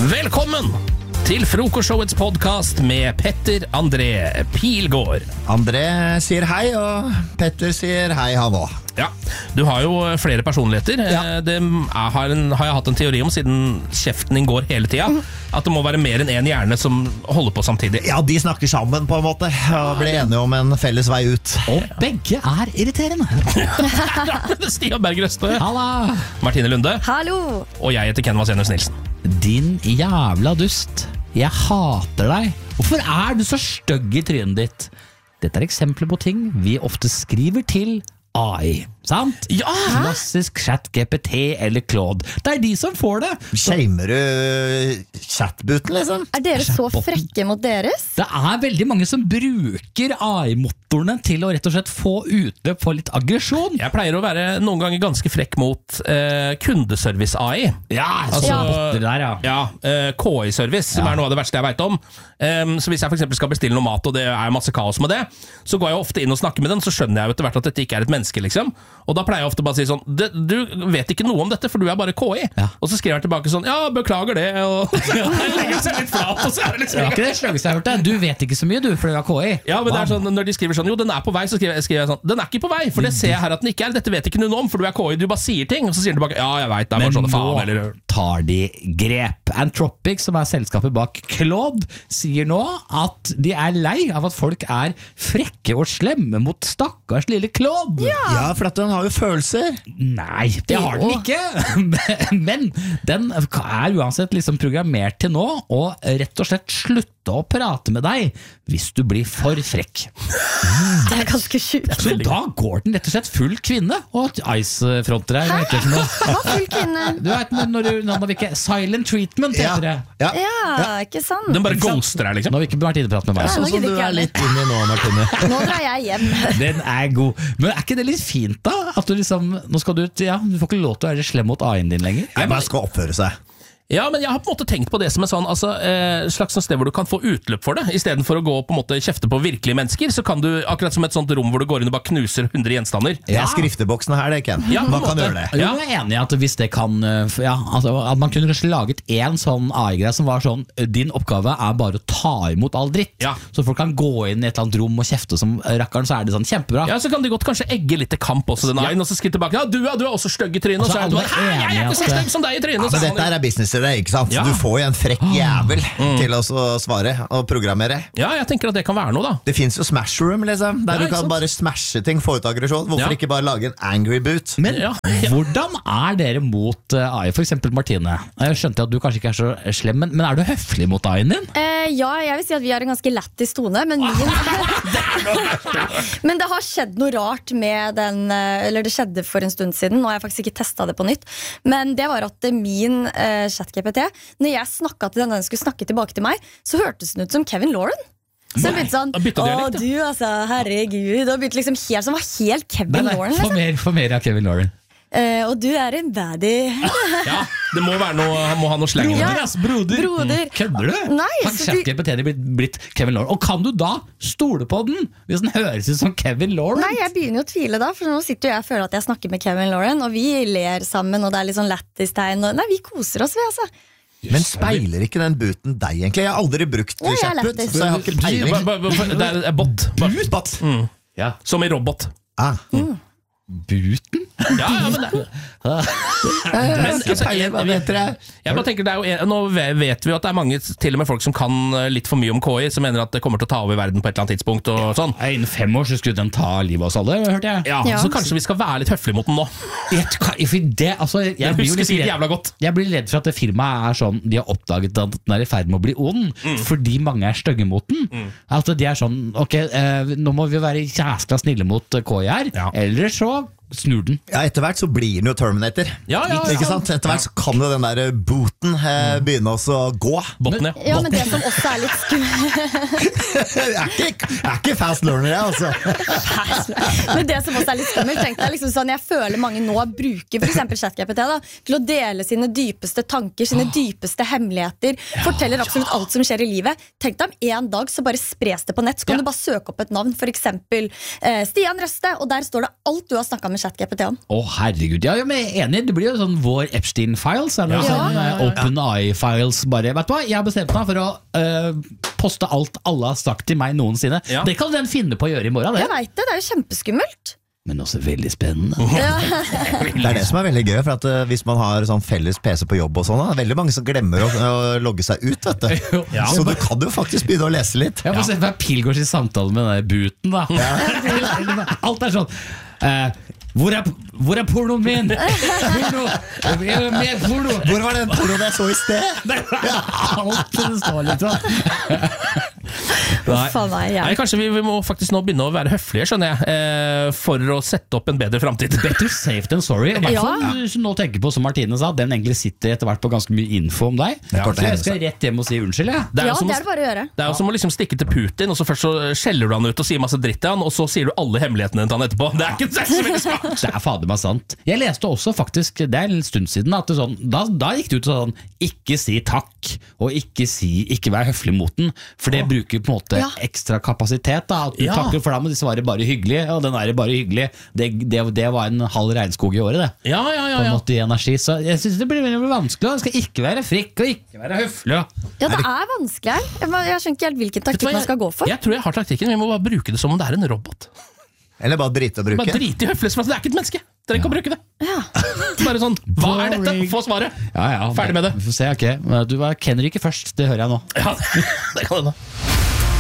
Velkommen til Frokostshowets podcast med Petter André Pilgaard. André sier hei, og Petter sier hei han også. Ja, du har jo flere personligheter. Det har jeg hatt en teori om siden kjeften din går hele tiden. At det må være mer enn en hjerne som holder på samtidig. Ja, de snakker sammen på en måte, og blir enige om en felles vei ut. Og begge er irriterende. Stian Berg Røstø. Halla! Martine Lunde. Hallo! Og jeg heter Ken Vasenius Nilsen. Din jævla dust. Jeg hater deg. Hvorfor er du så stygg i trynet ditt? Dette er eksempler på ting vi ofte skriver til AI, sant? Ja! Klassisk ChatGPT eller Claude. Det er de som får det. Shamer du chatbooten, liksom? Er dere så frekke mot deres? Det er veldig mange som bruker AI-motorene til å rett og slett få utløp for litt aggresjon. Jeg pleier å være noen ganger ganske frekk mot kundeservice-AI. Ja, Ja. KI-service, som er noe av det verste jeg vet om. Så hvis jeg for eksempel skal bestille noe mat, og det er masse kaos med det, så går jeg ofte inn og snakker med den, så skjønner jeg jo etter hvert at dette ikke er et menneske, liksom. Og da pleier jeg ofte bare å si sånn, du vet ikke noe om dette, for du er bare KI. Ja. Og så skriver jeg tilbake sånn, ja, beklager det, og legger seg litt flat, og så er det Det liksom var ikke det slageste jeg har hørt det. Du vet ikke så mye, du, for du er KI. Ja, men det er sånn, når de skriver sånn, jo, den er på vei, så skriver jeg sånn, den er ikke på vei, for det ser jeg her at den ikke er, dette vet ikke noen om, for du er KI, du bare sier ting, og så sier den tilbake, ja, jeg vet, det er bare sånne faen, eller... tar de grep. Anthropic, som er selskapet bak Claude, sier nå at de er lei av at folk er frekke og slemme mot stakkars lille Claude. Ja, for at den har jo følelser. Nei, det har den ikke. Men den er uansett liksom programmert til nå å rett og slett slutte å prate med deg hvis du blir for frekk. Det er ganske sjukt. Så da går den rett og slett full kvinne. Og Ice-fronter her, hva heter det for noe? Hva full kvinne? Du vet når vi ikke silent treatment heter det. Ja. Ja, ikke sant? Den bare ghoster deg, liksom. Nå vil ikke Martine prate med meg. Ja, Sånn som du er litt inne i nå, Martine. Nå drar jeg hjem. Den er god. Men er ikke det litt fint da? At du liksom, nå skal du ut, ja, du får ikke lov til å være slem mot AI-en din lenger. Jeg bare skal oppføre seg. Ja, men jeg har på en måte tenkt på det som en sånn, slags sted hvor du kan få utløp for det. I stedet for å gå på en måte kjefte på virkelige mennesker, så kan du, akkurat som et sånt rom hvor du går inn og bare knuser 100 gjenstander. Det er skrifteboksen her, det, Ken. Ja, på en Man kan måte. gjøre det. Ja. Jeg er enig i at hvis det kan, ja, altså, at man kunne kanskje laget en sånn AI-greie som var sånn, din oppgave er bare å ta imot all dritt. Ja. Så folk kan gå inn i et eller annet rom og kjefte som rakkeren, så er det sånn kjempebra. Ja, så kan de godt kanskje egge litt til kamp også, den egen, og så skrive tilbake, ja, du er også stygg i trynet, og så er det bare, hei, jeg er ikke så stygg som deg i trynet. Ja, men dette her er business til deg, ikke sant? Ja. Du får jo en frekk jævel til å svare og programmere. Ja, jeg tenker at det kan være noe da. Det finnes jo Smash Room, liksom, der Ja, du ikke kan sant? bare smashe ting, få ut aggresjon. Hvorfor Ja. ikke bare lage en angry boot? Men Ja. hvordan er dere mot AI? For eksempel Martine. Jeg skjønte at du kanskje ikke er så slem, men er du høflig mot AI-en din? Ja, jeg vil si at vi har en ganske lættis tone, men Men det har skjedd noe rart med den, eller det skjedde for en stund siden. Nå har jeg faktisk ikke testet det på nytt. Men det var at min ChatGPT, når jeg snakket til den skulle snakke tilbake til meg, så hørtes den ut som Kevin Lauren. Så jeg begynte sånn, Da bytta dialekt, du altså, herregud. Og begynte liksom helt, som var helt Kevin Lauren liksom. For mer av Kevin Lauren. Og du er en baddie. Ja, det må være noe, må ha noe sleng. Ja. Broder. Broder. Kødder du? Nei, Har så de- ChatGPT blitt Kevin Lauren? Og kan du da stole på den hvis den høres ut som Kevin Lauren? Nei, jeg begynner jo å tvile da, for nå sitter jo jeg og føler at jeg snakker med Kevin Lauren, og vi ler sammen, og det er litt sånn lættistegn, og nei, vi koser oss, vi altså. Men speiler ikke den booten deg, egentlig? Jeg har aldri brukt Ja, jeg er chatboot, lættis. så jeg har ikke peiling. Det er bot. Bot? Ja. Som i robot. Ah. Buten? Ja, men det Jeg har ikke peiling, hva det heter det? Jeg bare tenker, nå vet vi jo at det er mange, til og med folk som kan litt for mye om KI, som mener at det kommer til å ta over verden på et eller annet tidspunkt og sånn. Innen 5 år så skulle den ta livet av oss alle, hørte jeg. Ja, Ja. så kanskje vi skal være litt høflige mot den nå. Jeg blir jo husker litt sikkert redd- jævla godt. Jeg blir redd for at det firmaet er sånn, de har oppdaget at den er i ferd med å bli ond, fordi mange er stygge mot den. At de er sånn, ok, nå må vi være jæskla snille mot KI her, Ja. eller så snur den. Ja, etter hvert så blir den jo Terminator. Ja, ja, ja. Ikke sant? Etter hvert så kan jo den der booten begynne også å gå. Botten, ja. Ja, men det som også er litt skummelt Jeg er ikke fast learner, jeg, altså. Men det som også er litt skummelt, tenkte jeg liksom sånn, jeg føler mange nå bruker for eksempel ChatGPT da, til å dele sine dypeste tanker, sine dypeste hemmeligheter, forteller absolutt alt som skjer i livet. Tenk deg om en dag så bare spres det på nett, så kan du bare søke opp et navn, for eksempel Stian Røste, og der står det alt du har snakket med ChatGPT om. Å herregud, ja, men jeg er enig, det blir jo sånn vår Epstein-files, eller Ja. sånn open AI-files bare, vet du hva, jeg har bestemt meg for å poste alt alle har sagt til meg noensinne. Ja. Det kan den finne på å gjøre i morgen, det. Jeg vet det er jo kjempeskummelt. Men også veldig spennende. Det er det som er veldig gøy, for at hvis man har sånn felles PC på jobb og sånn, det er veldig mange som glemmer å logge seg ut, vet du. Ja. Så du kan jo faktisk begynne å lese litt. Jeg får se hver Pilgaards samtale med den der booten da. Alt er sånn hvor er pornoen min? Porno! Mer porno! Hvor var den pornoen jeg så i sted? Alt det står litt sånn. Faen meg, Nei, kanskje vi må faktisk nå begynne å være høflige, skjønner jeg, for å sette opp en bedre fremtid. Better safe than sorry. I hvert Ja. fall hvis du nå tenker på, som Martine sa, den egentlig sitter etter hvert på ganske mye info om deg. Ja, Så jeg skal rett hjem og si unnskyld, jeg. Det er Ja, jo som det å- er det bare å gjøre. Det er jo som å liksom stikke til Putin, og så først så skjeller du han ut og sier masse dritt til han, og så sier du alle hemmelighetene til han etterpå. Det er ikke så veldig smart. Det er fader meg sant. Jeg leste også faktisk, det er en stund siden, at det sånn, da gikk det ut sånn, ikke si takk, og ikke vær høflig mot den, for det bruker på en måte Ja. ekstra kapasitet da, at du Ja. takker for dem, og de svarer bare hyggelig, og den er bare hyggelig. Det var en halv regnskog i året, det. Ja. På en måte i energi, så jeg synes det blir veldig vanskelig. Det skal ikke være frikk og ikke være høflig. Ja, det er vanskelig her. Jeg skjønner ikke helt hvilken Vet du taktikk hva, man skal gå for. Jeg tror jeg har taktikken. Vi må bare bruke det som om det er en robot. Eller bare drite å bruke. Bare drite i høflighet, for det er ikke et menneske. Trenger ikke å bruke det. Bare sånn, hva er dette? Få svaret. Ja, Ferdig med det. Vi får se, ok. Du var Kenrike først, det hører jeg nå. Ja, det kan hende.